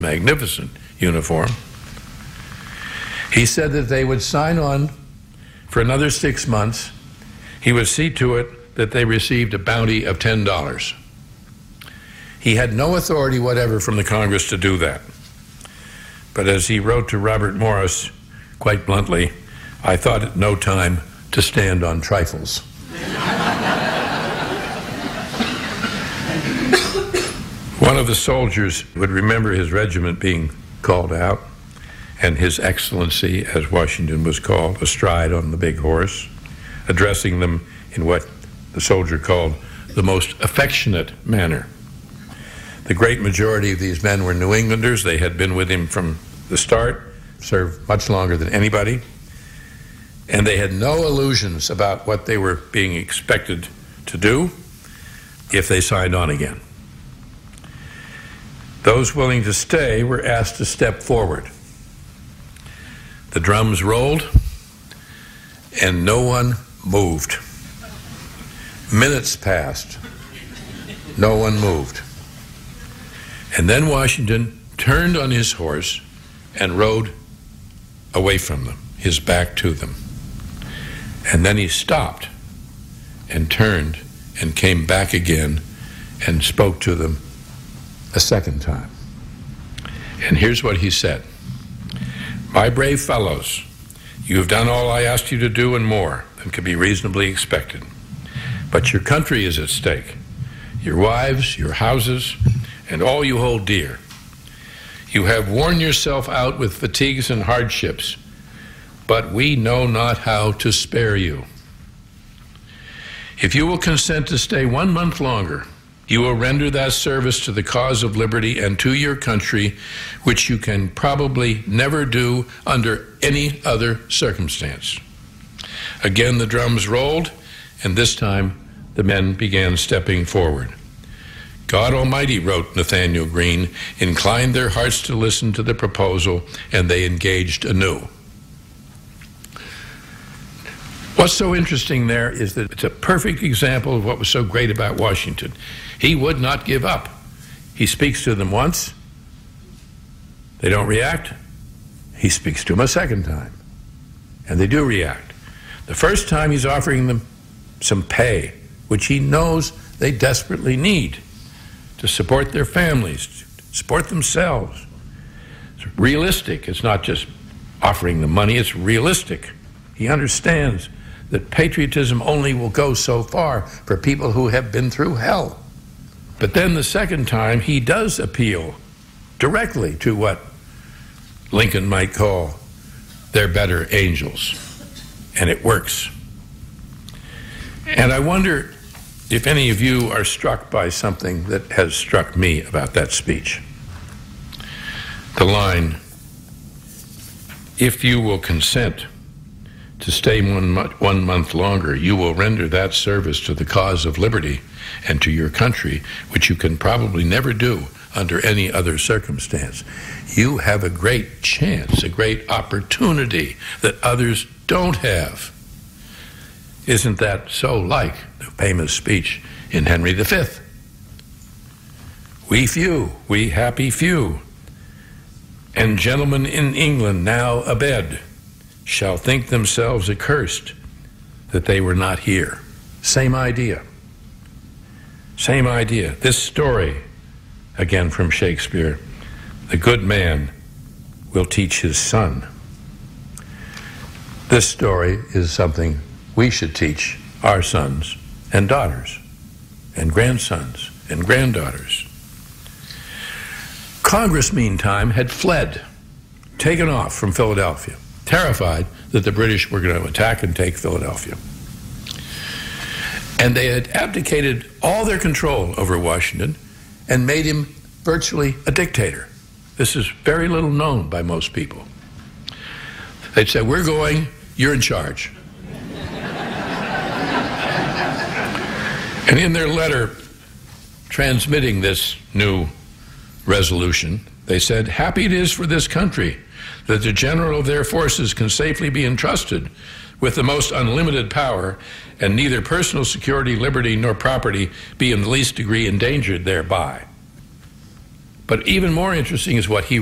magnificent uniform. He said that they would sign on for another 6 months. He would see to it that they received a bounty of $10. He had no authority whatever from the Congress to do that. But as he wrote to Robert Morris, quite bluntly, I thought it no time to stand on trifles. One of the soldiers would remember his regiment being called out, and His Excellency, as Washington was called, astride on the big horse, addressing them in what the soldier called the most affectionate manner. The great majority of these men were New Englanders. They had been with him from the start, served much longer than anybody, and they had no illusions about what they were being expected to do if they signed on again. Those willing to stay were asked to step forward. The drums rolled, and no one moved. Minutes passed. No one moved. And then Washington turned on his horse and rode away from them, his back to them. And then he stopped and turned and came back again and spoke to them a second time. And here's what he said. My brave fellows, you have done all I asked you to do and more than could be reasonably expected. But your country is at stake, your wives, your houses, and all you hold dear. You have worn yourself out with fatigues and hardships, but we know not how to spare you. If you will consent to stay 1 month longer, you will render that service to the cause of liberty and to your country, which you can probably never do under any other circumstance. Again, the drums rolled, and this time the men began stepping forward. God Almighty, wrote Nathanael Greene, inclined their hearts to listen to the proposal, and they engaged anew. What's so interesting there is that it's a perfect example of what was so great about Washington. He would not give up. He speaks to them once. They don't react. He speaks to them a second time, and they do react. The first time he's offering them some pay, which he knows they desperately need to support their families, to support themselves. It's realistic. It's not just offering them money, it's realistic. He understands that patriotism only will go so far for people who have been through hell. But then the second time, he does appeal directly to what Lincoln might call their better angels, and it works. And I wonder if any of you are struck by something that has struck me about that speech. The line, if you will consent to stay 1 month longer, you will render that service to the cause of liberty and to your country, which you can probably never do under any other circumstance. You have a great chance, a great opportunity that others don't have. Isn't that so like the famous speech in Henry V? We few, we happy few, and gentlemen in England now abed, shall think themselves accursed that they were not here. Same idea. Same idea. This story, again from Shakespeare, the good man will teach his son. This story is something we should teach our sons and daughters and grandsons and granddaughters. Congress, meantime, had fled, taken off from Philadelphia, terrified that the British were going to attack and take Philadelphia. And they had abdicated all their control over Washington and made him virtually a dictator. This is very little known by most people. They'd say, we're going, you're in charge. And in their letter transmitting this new resolution, they said, happy it is for this country that the general of their forces can safely be entrusted with the most unlimited power, and neither personal security, liberty, nor property be in the least degree endangered thereby. But even more interesting is what he